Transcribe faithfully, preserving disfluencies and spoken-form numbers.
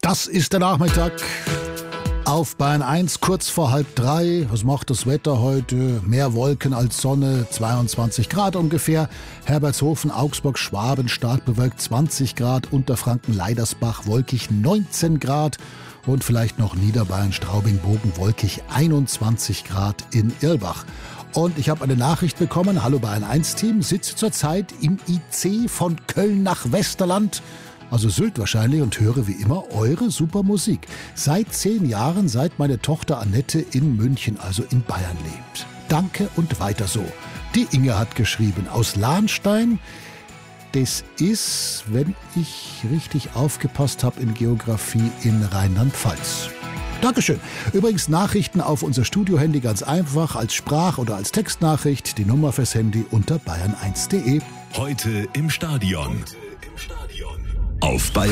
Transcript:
Das ist der Nachmittag auf Bayern eins, kurz vor halb drei. Was macht das Wetter heute? Mehr Wolken als Sonne, zweiundzwanzig Grad ungefähr. Herbertshofen, Augsburg, Schwaben, stark bewölkt zwanzig Grad. Unterfranken, Leidersbach, wolkig neunzehn Grad. Und vielleicht noch Niederbayern, Straubing, Bogen, wolkig einundzwanzig Grad in Irlbach. Und ich habe eine Nachricht bekommen. Hallo Bayern eins Team, sitze zurzeit im I C von Köln nach Westerland, also Sylt wahrscheinlich, und höre wie immer eure super Musik. Seit zehn Jahren, seit meine Tochter Annette in München, also in Bayern, lebt. Danke und weiter so. Die Inge hat geschrieben aus Lahnstein. Das ist, wenn ich richtig aufgepasst habe in Geografie, in Rheinland-Pfalz. Dankeschön. Übrigens Nachrichten auf unser Studiohandy ganz einfach, als Sprach- oder als Textnachricht. Die Nummer fürs Handy unter bayern eins punkt de. Heute im Stadion. Heute im Stadion. Auf Bayern